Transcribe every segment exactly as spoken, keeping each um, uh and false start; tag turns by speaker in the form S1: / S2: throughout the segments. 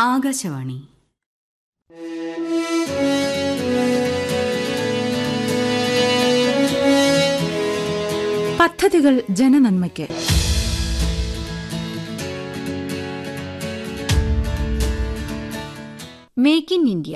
S1: ആകാശവാണി. പദ്ധതികൾ ജനനന്മയ്ക്ക്. Make in India.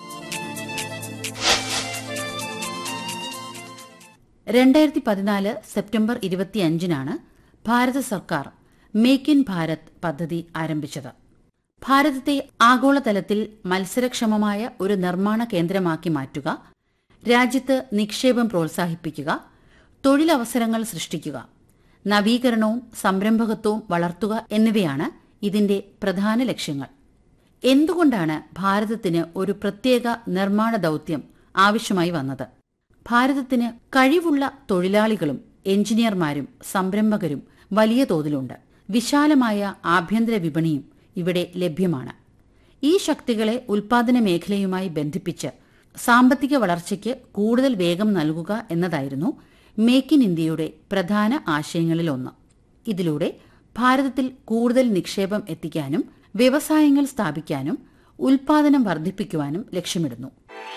S2: രണ്ടായിരത്തി പതിനാല് സെപ്റ്റംബർ ഇരുപത്തിയഞ്ചിനാണ് ഭാരത സർക്കാർ മേക്ക് ഇൻ ഭാരത് പദ്ധതി ആരംഭിച്ചത്. ഭാരതത്തെ ആഗോളതലത്തിൽ മത്സരക്ഷമമായ ഒരു നിർമ്മാണ കേന്ദ്രമാക്കി മാറ്റുക, രാജ്യത്ത് നിക്ഷേപം പ്രോത്സാഹിപ്പിക്കുക, തൊഴിലവസരങ്ങൾ സൃഷ്ടിക്കുക, നവീകരണവും സംരംഭകത്വവും വളർത്തുക എന്നിവയാണ് ഇതിന്റെ പ്രധാന ലക്ഷ്യങ്ങൾ. എന്തുകൊണ്ടാണ് ഭാരതത്തിന് ഒരു പ്രത്യേക നിർമ്മാണ ദൌത്യം ആവശ്യമായി വന്നത്? ഭാരതത്തിന് കഴിവുള്ള തൊഴിലാളികളും എഞ്ചിനീയർമാരും സംരംഭകരും വലിയ തോതിലുണ്ട്. വിശാലമായ ആഭ്യന്തര വിപണിയും ഇവിടെ ലഭ്യമാണ്. ഈ ശക്തികളെ ഉൽപാദന മേഖലയുമായി ബന്ധിപ്പിച്ച് സാമ്പത്തിക വളർച്ചയ്ക്ക് കൂടുതൽ വേഗം നൽകുക എന്നതായിരുന്നു മേക്ക് ഇൻ ഇന്ത്യയുടെ പ്രധാന ആശയങ്ങളിലൊന്ന്. ഇതിലൂടെ ഭാരതത്തിൽ കൂടുതൽ നിക്ഷേപം എത്തിക്കാനും വ്യവസായങ്ങൾ സ്ഥാപിക്കാനും ഉൽപാദനം വർദ്ധിപ്പിക്കുവാനും ലക്ഷ്യമിടുന്നു.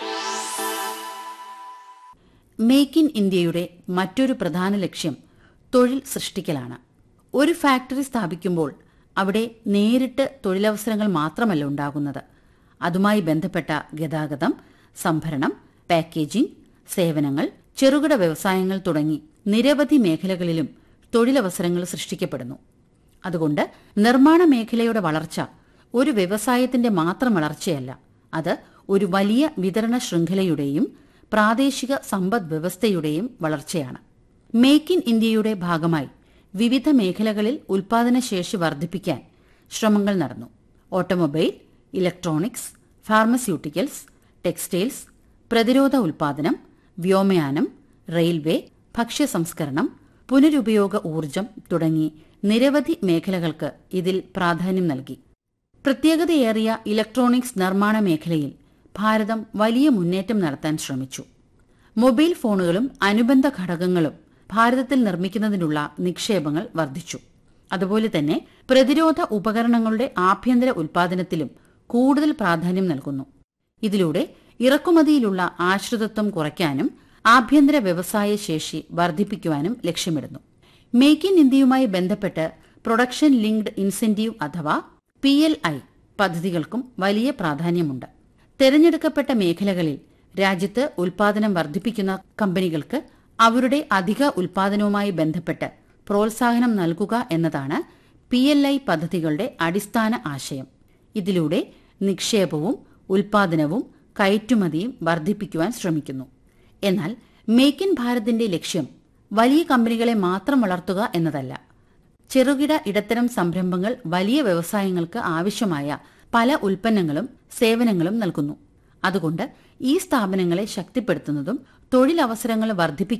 S2: മേക്ക് ഇൻ ഇന്ത്യയുടെ മറ്റൊരു പ്രധാന ലക്ഷ്യം തൊഴിൽ സൃഷ്ടിക്കലാണ്. ഒരു ഫാക്ടറി സ്ഥാപിക്കുമ്പോൾ അവിടെ നേരിട്ട് തൊഴിലവസരങ്ങൾ മാത്രമല്ല ഉണ്ടാകുന്നത്. അതുമായി ബന്ധപ്പെട്ട ഗതാഗതം, സംഭരണം, പാക്കേജിംഗ്, സേവനങ്ങൾ, ചെറുകിട വ്യവസായങ്ങൾ തുടങ്ങി നിരവധി മേഖലകളിലും തൊഴിലവസരങ്ങൾ സൃഷ്ടിക്കപ്പെടുന്നു. അതുകൊണ്ട് നിർമ്മാണ മേഖലയുടെ വളർച്ച ഒരു വ്യവസായത്തിന്റെ മാത്രം വളർച്ചയല്ല, അത് ഒരു വലിയ വിതരണ ശൃംഖലയുടെയും പ്രാദേശിക സമ്പദ് വ്യവസ്ഥയുടെയും വളർച്ചയാണ്. മേക്ക് ഇൻ ഇന്ത്യയുടെ ഭാഗമായി വിവിധ മേഖലകളിൽ ഉൽപാദനശേഷി വർദ്ധിപ്പിക്കാൻ ശ്രമങ്ങൾ നടന്നു. ഓട്ടോമൊബൈൽ, ഇലക്ട്രോണിക്സ്, ഫാർമസ്യൂട്ടിക്കൽസ്, ടെക്സ്റ്റൈൽസ്, പ്രതിരോധ ഉൽപാദനം, വ്യോമയാനം, റെയിൽവേ, ഭക്ഷ്യസംസ്കരണം, പുനരുപയോഗ ഊർജം തുടങ്ങി നിരവധി മേഖലകൾക്ക് ഇതിൽ പ്രാധാന്യം നൽകി. പ്രത്യേകതയേറിയ ഇലക്ട്രോണിക്സ് നിർമ്മാണ മേഖലയിൽ ഭാരതം വലിയ മുന്നേറ്റം നടത്താൻ ശ്രമിച്ചു. മൊബൈൽ ഫോണുകളും അനുബന്ധ ഘടകങ്ങളും ഭാരതത്തിൽ നിർമ്മിക്കുന്നതിനുള്ള നിക്ഷേപങ്ങൾ വർദ്ധിച്ചു. അതുപോലെ തന്നെ പ്രതിരോധ ഉപകരണങ്ങളുടെ ആഭ്യന്തര ഉൽപാദനത്തിലും കൂടുതൽ പ്രാധാന്യം നൽകുന്നു. ഇതിലൂടെ ഇറക്കുമതിയിലുള്ള ആശ്രിതത്വം കുറയ്ക്കാനും ആഭ്യന്തര വ്യവസായ ശേഷി വർദ്ധിപ്പിക്കുവാനും ലക്ഷ്യമിടുന്നു. മേക്ക് ഇൻ ഇന്ത്യയുമായി ബന്ധപ്പെട്ട് പ്രൊഡക്ഷൻ ലിങ്ക്ഡ് ഇൻസെന്റീവ് അഥവാ പി എൽ ഐ പദ്ധതികൾക്കും വലിയ പ്രാധാന്യമുണ്ട്. തെരഞ്ഞെടുക്കപ്പെട്ട മേഖലകളിൽ രാജ്യത്ത് ഉൽപാദനം വർദ്ധിപ്പിക്കുന്ന കമ്പനികൾക്ക് അവരുടെ അധിക ഉൽപാദനവുമായി ബന്ധപ്പെട്ട് പ്രോത്സാഹനം നൽകുക എന്നതാണ് പി എൽ ഐ പദ്ധതികളുടെ അടിസ്ഥാന ആശയം. ഇതിലൂടെ നിക്ഷേപവും ഉൽപാദനവും കയറ്റുമതിയും വർദ്ധിപ്പിക്കുവാൻ ശ്രമിക്കുന്നു. എന്നാൽ മേക്ക് ഇൻ ഭാരതിന്റെ ലക്ഷ്യം വലിയ കമ്പനികളെ മാത്രം വളർത്തുക എന്നതല്ല. ചെറുകിട ഇടത്തരം സംരംഭങ്ങൾ വലിയ വ്യവസായങ്ങൾക്ക് ആവശ്യമായ പല ഉൽപ്പന്നങ്ങളും സേവനങ്ങളും നൽകുന്നു. അതുകൊണ്ട് ഈ സ്ഥാപനങ്ങളെ ശക്തിപ്പെടുത്തുന്നതും തൊഴിലവസരങ്ങൾ വർദ്ധിപ്പിക്കുന്നതും